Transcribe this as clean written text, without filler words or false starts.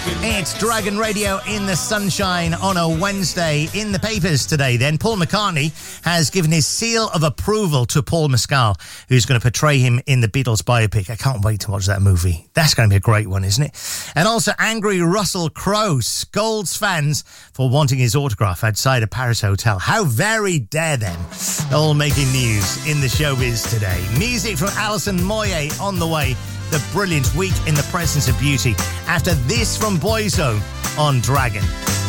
It's Dragon Radio in the sunshine on a Wednesday. In the papers today, then, Paul McCartney has given his seal of approval to Paul Mescal, who's going to portray him in the Beatles biopic. I can't wait to watch that movie. That's going to be a great one, isn't it? And also, angry Russell Crowe scolds fans for wanting his autograph outside a Paris hotel. How very dare them. All making news in the showbiz today. Music from Alison Moyet on the way. The brilliant Week in the Presence of Beauty. After this from Boyzone on Dragon.